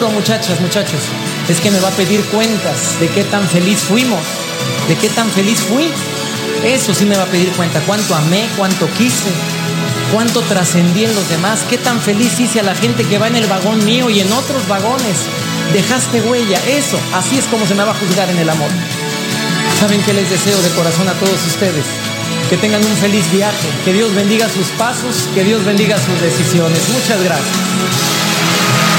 punto, muchachas, muchachos, es que me va a pedir cuentas de qué tan feliz fuimos, de qué tan feliz fui. Eso sí me va a pedir cuenta. Cuánto amé, cuánto quise, cuánto trascendí en los demás, qué tan feliz hice a la gente que va en el vagón mío y en otros vagones. Dejaste huella. Eso, así es como se me va a juzgar en el amor. ¿Saben qué les deseo de corazón a todos ustedes? Que tengan un feliz viaje, que Dios bendiga sus pasos, que Dios bendiga sus decisiones. Muchas gracias.